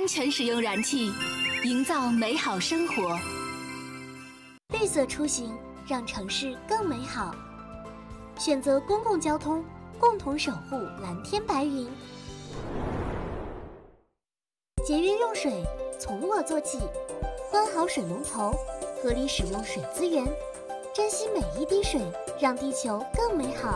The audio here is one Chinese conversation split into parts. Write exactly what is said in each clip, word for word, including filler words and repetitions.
安全使用燃气，营造美好生活。 绿色出行，让城市更美好。选择公共交通，共同守护蓝天白云。节约用水，从我做起，关好水龙头，合理使用水资源，珍惜每一滴水，让地球更美好。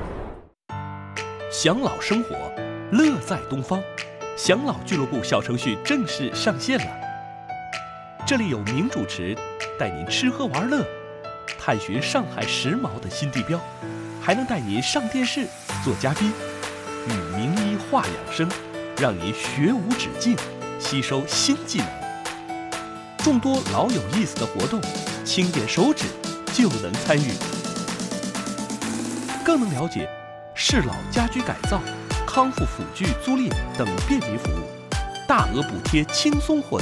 享老生活，乐在东方。享老俱乐部小程序正式上线了，这里有名主持带您吃喝玩乐，探寻上海时髦的新地标，还能带您上电视做嘉宾，与名医话养生，让您学无止境，吸收新技能。众多老有意思的活动，轻点手指就能参与，更能了解适老家居改造、康复辅具租赁等便民服务，大额补贴轻松获得。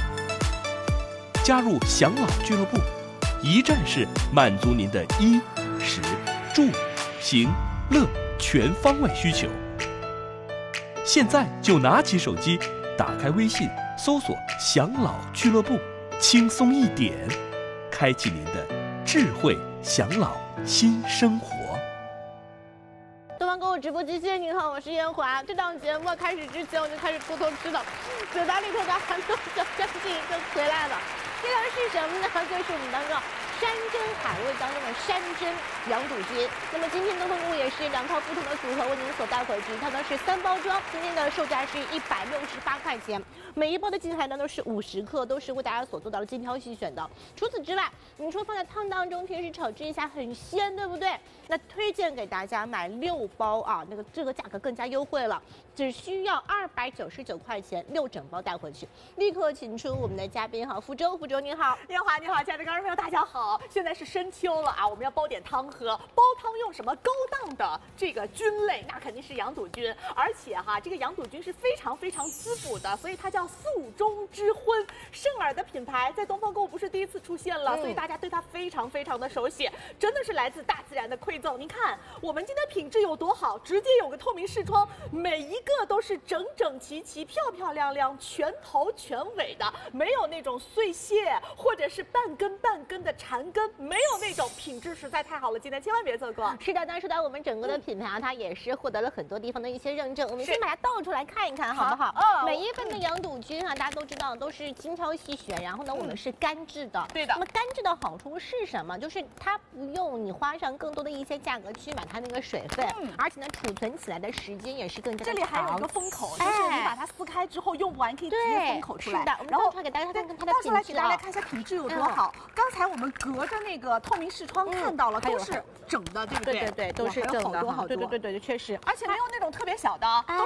加入享老俱乐部，一站式满足您的衣、食、住、行、乐全方位需求。现在就拿起手机，打开微信，搜索“享老俱乐部”，轻松一点，开启您的智慧享老新生活。 东方购物直播机，您好，我是燕华。这档节目开始之前，我就开始偷偷吃了，嘴巴里头的含豆小干净就回来了。这个是什么呢？就是我们当中山珍海味当中的山珍羊肚菌。那么今天东方购物也是两套不同的组合为您所带回去，它呢是三包装，今天的售价是一百六十八块钱，每一包的金海呢都是五十克，都是为大家所做到的精挑细选的。除此之外，你说放在汤当中，平时炒制一下很鲜，对不对？那推荐给大家买六包啊，那个这个价格更加优惠了，只需要二百九十九块钱，六整包带回去。立刻请出我们的嘉宾哈，福州，福州您好， 燕华你好，亲爱的观众朋友大家好，现在是深秋了啊，我们要煲点汤喝，煲汤用什么高档的这个菌类，那肯定是羊肚菌，而且哈，这个羊肚菌是非常非常滋补的，所以它叫素中之荤。圣尔的品牌在东方购物不是第一次出现了，嗯、所以大家对它非常非常的熟悉，真的是来自大自然的馈赠。您看我们今天品质有多好，直接有个透明视窗，每一个都是整整齐齐、漂漂亮亮、全头全尾的，没有那种碎屑或者是半根半根的缠根，没有那种，品质实在太好了，今天千万别错过。 是的，当然说到我们整个的品牌啊，它也是获得了很多地方的一些认证，我们先把它倒出来看一看，好不好？哦，每一份的羊肚菌啊，大家都知道都是精挑细选，然后呢，我们是干制的。 对的。 那么干制的好处是什么？就是它不用你花上更多的一些价格去买它那个水分，嗯，而且呢，储存起来的时间也是更加的长。 这里还有一个封口，就是你把它撕开之后用不完可以直接封口出来。 是的，我们倒出来给大家看看它的品质。 倒出来给大家看一下品质有多好。刚才我们隔着那个透明视窗看到了，都是整的，对不对？ 对对对，都是整的， 好多好多， 对对对对，确实， 而且没有那种特别小的。